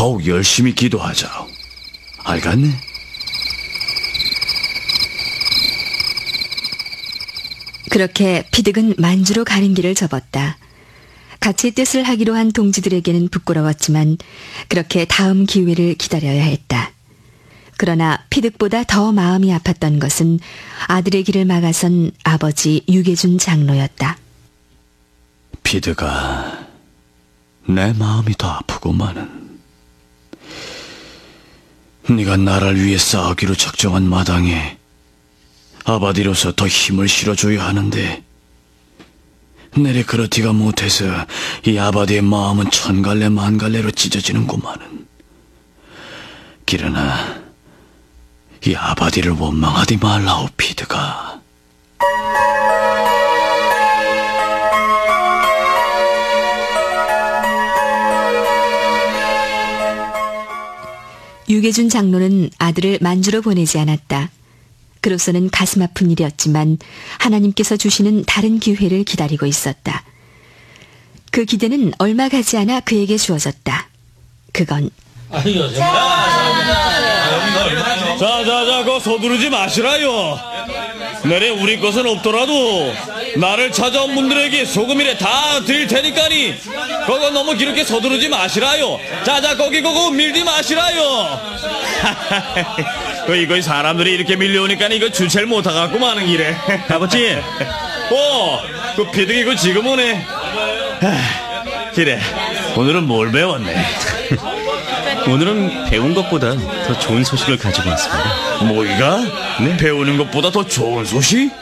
더욱 열심히 기도하자. 알겠네? 그렇게 피득은 만주로 가는 길을 접었다. 같이 뜻을 하기로 한 동지들에게는 부끄러웠지만 그렇게 다음 기회를 기다려야 했다. 그러나 피득보다 더 마음이 아팠던 것은 아들의 길을 막아선 아버지 유계준 장로였다. 피드가 내 마음이 더 아프고만은. 네가 나를 위해 싸우기로 작정한 마당에 아바디로서 더 힘을 실어줘야 하는데 내래 그렇지가 못해서 이 아바디의 마음은 천갈래 만갈래로 찢어지는구만은. 그러나 이 아바디를 원망하지 말라오 피드가. 유계준 장로는 아들을 만주로 보내지 않았다. 그로서는 가슴 아픈 일이었지만 하나님께서 주시는 다른 기회를 기다리고 있었다. 그 기대는 얼마 가지 않아 그에게 주어졌다. 그건 자, 그거 서두르지 마시라요. 내래 우리 것은 없더라도 나를 찾아온 분들에게 소금이래 다 드릴 테니까니 그거 너무 기렇게 서두르지 마시라요. 자, 거기 밀지 마시라요. 이거 사람들이 이렇게 밀려오니까 이거 주체를 못하갖고 마는 길에. 아버지. 그 피득이 그 지금 오네. 그래, 오늘은 뭘 배웠네? 오늘은 배운 것보다 더 좋은 소식을 가지고 왔습니다. 뭐이가? 네? 배우는 것보다 더 좋은 소식?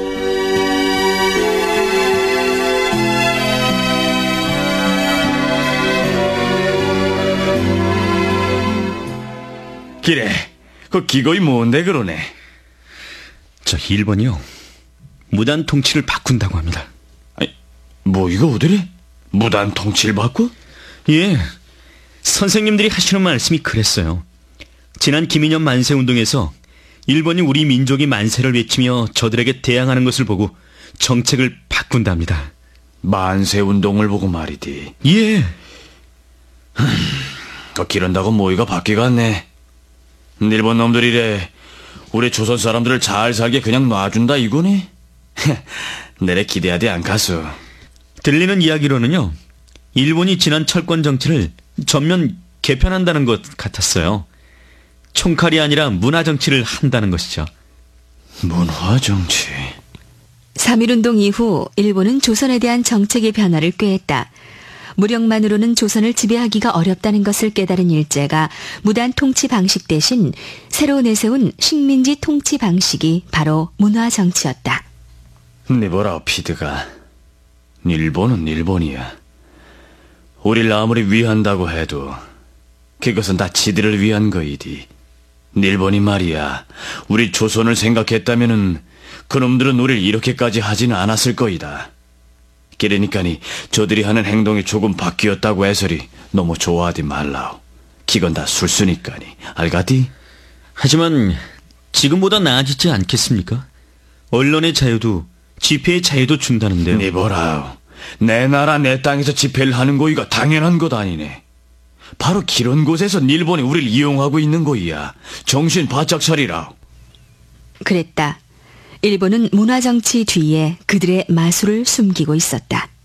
그래, 그 기거이 뭔데 그러네? 저 일본이요, 무단 통치를 바꾼다고 합니다. 아니, 뭐 이거 어디래? 무단 통치를 바꿔? 예, 선생님들이 하시는 말씀이 그랬어요. 지난 김인현 만세운동에서 일본이 우리 민족이 만세를 외치며 저들에게 대항하는 것을 보고 정책을 바꾼답니다. 만세운동을 보고 말이디. 예. 그 기른다고 모이가 바뀌겠네. 일본 놈들이래 우리 조선 사람들을 잘 살게 그냥 놔준다 이거니? 내래 기대하지 않겠어. 들리는 이야기로는요, 일본이 지난 철권 정치를 전면 개편한다는 것 같았어요. 총칼이 아니라 문화 정치를 한다는 것이죠. 문화 정치. 3.1운동 이후 일본은 조선에 대한 정책의 변화를 꾀했다. 무력만으로는 조선을 지배하기가 어렵다는 것을 깨달은 일제가 무단 통치 방식 대신 새로 내세운 식민지 통치 방식이 바로 문화 정치였다. 네 보라 피드가. 일본은 일본이야. 우리를 아무리 위한다고 해도 그것은 다 지들을 위한 거이디. 일본이 말이야, 우리 조선을 생각했다면은 그놈들은 우리를 이렇게까지 하지는 않았을 거이다. 그러니까니 저들이 하는 행동이 조금 바뀌었다고 해서리 너무 좋아하지 말라오. 그건 다 술수니까니. 알가디? 하지만 지금보다 나아지지 않겠습니까? 언론의 자유도 집회의 자유도 준다는데요. 네 보라오, 내 나라 내 땅에서 집회를 하는 거이가 당연한 것 아니네. 바로 그런 곳에서 일본이 우리를 이용하고 있는 거이야. 정신 바짝 차리라. 그랬다. 일본은 문화 정치 뒤에 그들의 마술을 숨기고 있었다.